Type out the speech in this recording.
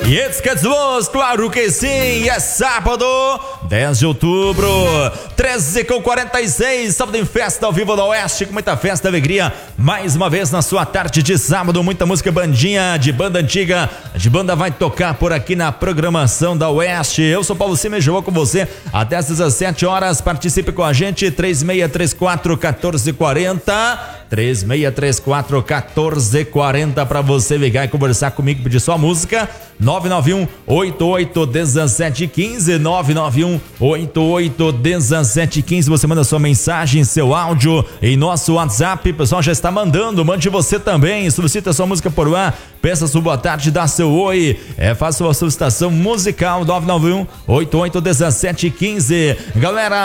E esquecemos, claro que sim, é sábado, 10 de outubro, 13h46, sábado em festa ao vivo da Oeste, com muita festa e alegria, mais uma vez na sua tarde de sábado, muita música bandinha, de banda antiga, de banda vai tocar por aqui na programação da Oeste. Eu sou Paulo Simes, vou com você até às 17 horas, participe com a gente, 3634-1440, 3634-1440 para você ligar e conversar comigo, pedir sua música, 991-88-1715, 991-88-1715, você manda sua mensagem, seu áudio em nosso WhatsApp, o pessoal já está mandando, mande você também, solicita sua música por lá, peça sua boa tarde, dá seu oi, faça sua solicitação musical, 991-88-1715, galera.